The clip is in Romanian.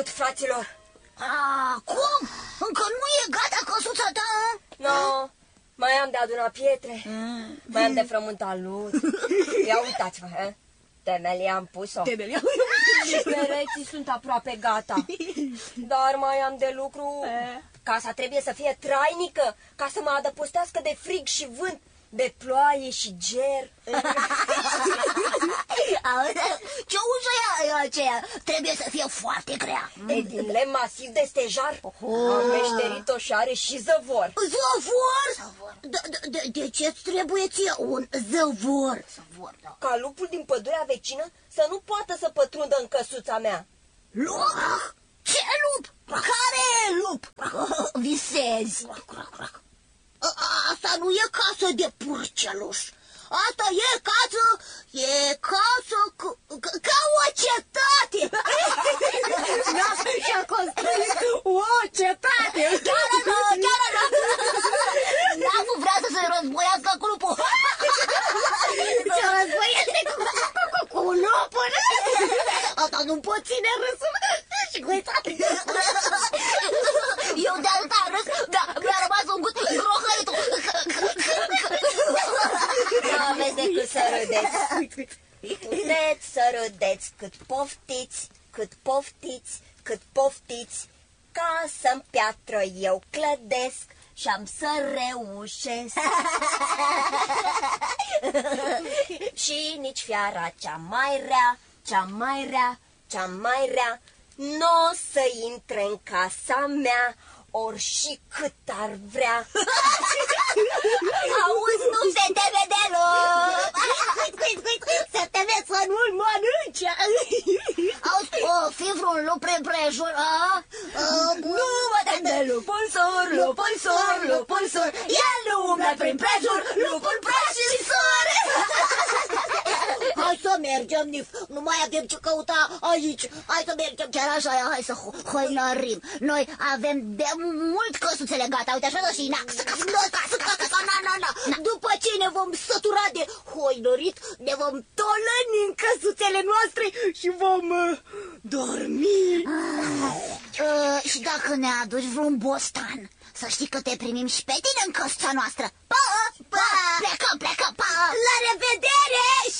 Salut, fraților! Cum? Încă nu e gata căsuța ta? No, mai am de adunat pietre, mai am de frământat lut. Ia uitați-vă, he? Temelia am pus-o. Și pereții sunt aproape gata. Dar mai am de lucru. Casa trebuie să fie trainică, ca să mă adăpostească de frig și vânt, de ploaie și ger. Ce ușă e aceea? Trebuie să fie foarte grea. E din lemn masiv de stejar. Am meșterit-o și are și zăvor. Zăvor? De ce-ți trebuie ție un zăvor? Ca lupul din pădurea vecină să nu poată să pătrundă în căsuța mea. Lup? Ce lup? Care lup? Visezi. Asta nu e casă de purceluș. Asta e casă ca o cetate. Și-a construit o cetate. Chiar N-a vrea să se războiască cu lupul. Se războiește cu lupul. Asta nu pot ține râsul. Și găițat. Eu de atâta râs, dar mi-a rămas un gust grohăitul. Nu aveți decât să râdeți. Puteți să râdeți cât poftiți, cât poftiți, cât poftiți. Casă-n piatră eu clădesc și am să reușesc. Și nici fiara cea mai rea, cea mai rea, cea mai rea, n-o să intre în casa mea, ori și cât ar vrea. Auzi, nu se teme deloc. Să te vezi să nu-l mănânce. Auzi, o fi vreun lup prin prejur? Nu mă tem de lupul sur, lupul sur, lupul sur. El nu umblă prin prejur, lupul prăjitor. Hai să mergem, Nif, nu mai avem ce căuta aici. Hai să mergem chiar așa, hai să hoinărim. Noi avem de mult căsuțele gata, uite așa și după ce ne vom sătura de hoinărit, ne vom tolăni în căsuțele noastre și vom dormi. Și dacă ne aduci vreun bostan, să știi că te primim și pe tine în căsuța noastră. Pa! Plecăm, pa! La revedere!